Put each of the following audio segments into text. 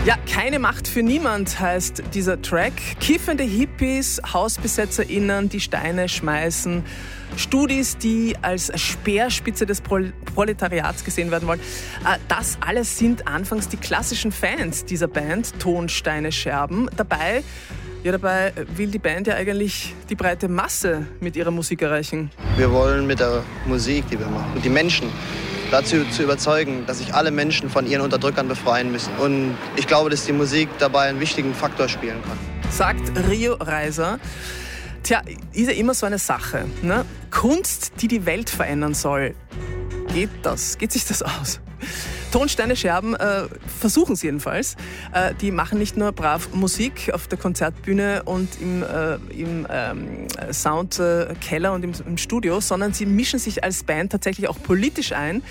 Ja, keine Macht für niemand heißt dieser Track. Kiffende Hippies, HausbesetzerInnen, die Steine schmeißen, Studis, die als Speerspitze des Proletariats gesehen werden wollen. Das alles sind anfangs die klassischen Fans dieser Band, Ton, Steine, Scherben. Dabei will die Band ja eigentlich die breite Masse mit ihrer Musik erreichen. Wir wollen mit der Musik, die wir machen, die Menschen dazu zu überzeugen, dass sich alle Menschen von ihren Unterdrückern befreien müssen. Und ich glaube, dass die Musik dabei einen wichtigen Faktor spielen kann. Sagt Rio Reiser. Tja, ist ja immer so eine Sache, ne? Kunst, die die Welt verändern soll. Geht das? Geht sich das aus? Ton, Steine, Scherben versuchen es jedenfalls. Die machen nicht nur brav Musik auf der Konzertbühne und im Soundkeller und im Studio, sondern sie mischen sich als Band tatsächlich auch politisch ein.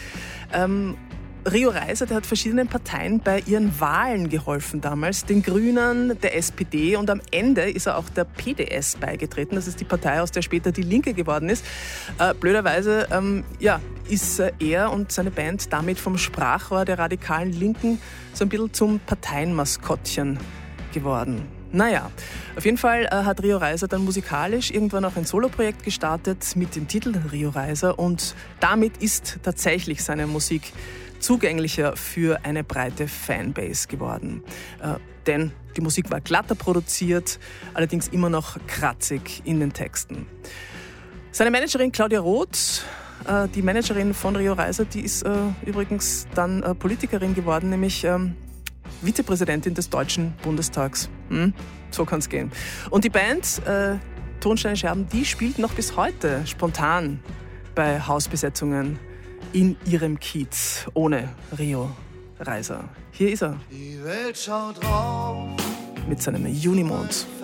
Rio Reiser, der hat verschiedenen Parteien bei ihren Wahlen geholfen damals, den Grünen, der SPD, und am Ende ist er auch der PDS beigetreten. Das ist die Partei, aus der später die Linke geworden ist. Blöderweise ist er und seine Band damit vom Sprachrohr der radikalen Linken so ein bisschen zum Parteienmaskottchen geworden. Naja, auf jeden Fall hat Rio Reiser dann musikalisch irgendwann auch ein Soloprojekt gestartet mit dem Titel Rio Reiser, und damit ist tatsächlich seine Musik zugänglicher für eine breite Fanbase geworden. Denn die Musik war glatter produziert, allerdings immer noch kratzig in den Texten. Seine Managerin Claudia Roth, die Managerin von Rio Reiser, die ist übrigens dann Politikerin geworden, nämlich Vizepräsidentin des Deutschen Bundestags. So kann es gehen. Und die Band Ton, Steine, Scherben, die spielt noch bis heute spontan bei Hausbesetzungen in ihrem Kiez ohne Rio Reiser. Hier ist er. Die Welt schaut drauf mit seinem Junimond.